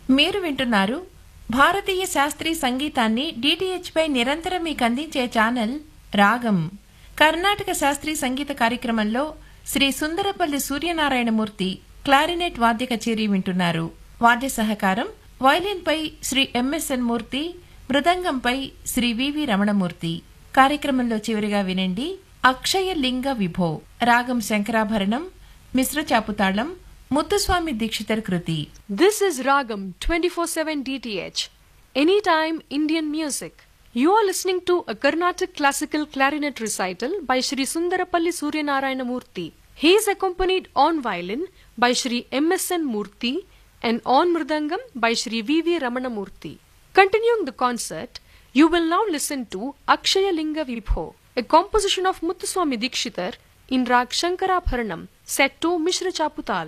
మీరు వింటున్నారు భారతీయ శాస్త్రీయ సంగీతాన్ని డిటిహెచ్ పై నిరంతరం మీకు అందించే ఛానల్ రాగం. కర్ణాటక శాస్త్రీయ సంగీత కార్యక్రమంలో శ్రీ సుందరపల్లి సూర్యనారాయణమూర్తి క్లారినెట్ వాద్య కచేరీ వింటున్నారు. వాద్య సహకారం వయలిన్ పై శ్రీ ఎంఎస్ఎన్ మూర్తి, మృదంగంపై శ్రీ వివి రమణమూర్తి. కార్యక్రమంలో చివరిగా వినండి అక్షయ లింగ విభో, రాగం శంకరాభరణం, మిశ్ర చాపుతాళం, ముత్తుస్వామి దీక్షితర్ కృతి. This is Ragam 24/7 DTH. Anytime Indian music. You are listening to a Carnatic classical clarinet recital by Shri Sundarapalli Suryanarayana Murthy. He is accompanied on violin by Shri MSN Murthy and on mridangam by Shri VV Ramana Murthy. Continuing the concert, you will now listen to Akshaya Linga Vibho, a composition of Muthuswami Dikshitar in Rag Shankarabharanam, set to Mishra Chaputal.